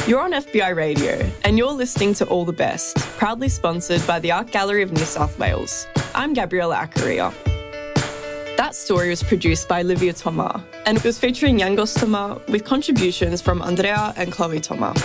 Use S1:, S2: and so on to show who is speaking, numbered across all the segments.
S1: You're on FBI Radio, and you're listening to All the Best, proudly sponsored by the Art Gallery of New South Wales. I'm Gabriella Acaria. That story was produced by Olivia Thomas, and it was featuring Yangos Thomas with contributions from Andrea and Chloe Thomas.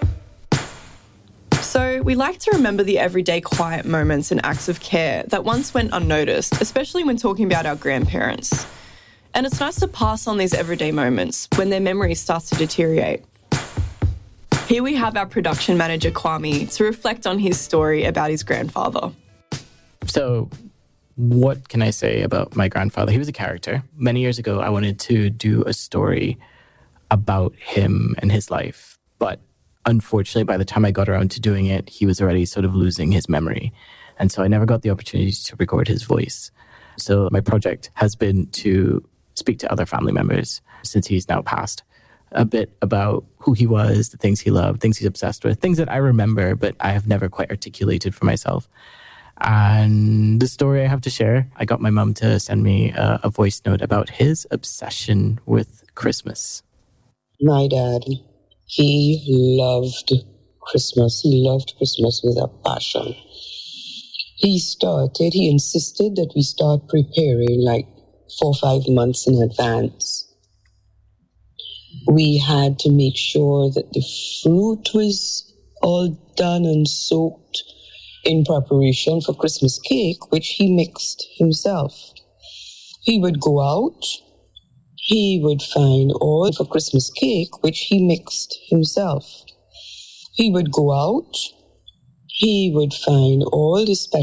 S1: So we like to remember the everyday quiet moments and acts of care that once went unnoticed, especially when talking about our grandparents. And it's nice to pass on these everyday moments when their memory starts to deteriorate. Here we have our production manager, Kwame, to reflect on his story about his grandfather.
S2: So what can I say about my grandfather? He was a character. Many years ago, I wanted to do a story about him and his life. But unfortunately, by the time I got around to doing it, he was already sort of losing his memory. And so I never got the opportunity to record his voice. So my project has been to speak to other family members since he's now passed. A bit about who he was, the things he loved, things he's obsessed with, things that I remember, but I have never quite articulated for myself. And the story I have to share, I got my mum to send me a voice note about his obsession with Christmas.
S3: My dad, he loved Christmas. He loved Christmas with a passion. He insisted that we start preparing like 4 or 5 months in advance. We had to make sure that the fruit was all done and soaked in preparation for Christmas cake, which he mixed himself. He would go out, he would find oil for Christmas cake, which he mixed himself. He would go out, he would find all the special